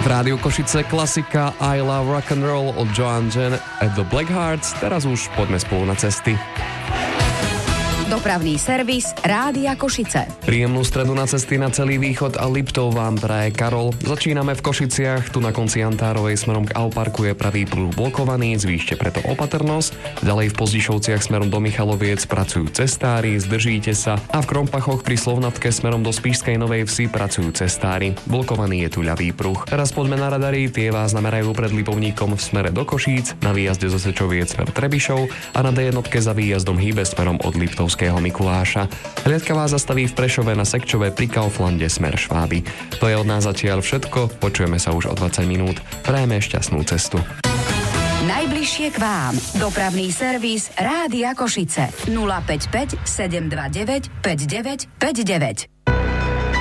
V Rádiu Košice klasika I Love Rock and Roll od Joan Jett at the Black Hearts. Teraz už poďme spolu na cesty. Dopravný servis Rádia Košice. Príjemnú stredu na cesty na celý východ a Liptov vám praje Karol. Začíname v Košiciach, tu na konci Jantárovej smerom k Auparku je pravý pruh blokovaný, zvýšte preto opatrnosť. Ďalej v Pozdišovciach smerom do Michaloviec pracujú cestári, zdržíte sa a v Krompachoch pri Slovnatke smerom do Spišskej Novej Vsi pracujú cestári. Blokovaný je tu ľavý pruh. Teraz poďme na radary, tie vás namerajú pred Lipovníkom v smere do Košíc, na výjazde zo Sečoviec smer Trebišov a na D1 za výjazdom hýbe smerom od Liptovského Mikuláša. Hliadka vás zastaví v Prešove na Sekčove pri Kauflande smer Šváby. To je od nás zatiaľ všetko, počujeme sa už o 20 minút. Prajeme šťastnú cestu. Najbližšie k vám. Dopravný servis Rádia Košice 055 729 5959.